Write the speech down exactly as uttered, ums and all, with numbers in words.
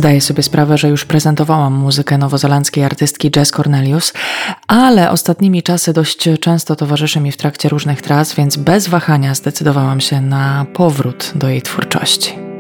Zdaję sobie sprawę, że już prezentowałam muzykę nowozelandzkiej artystki Jess Cornelius, ale ostatnimi czasy dość często towarzyszy mi w trakcie różnych tras, więc bez wahania zdecydowałam się na powrót do jej twórczości.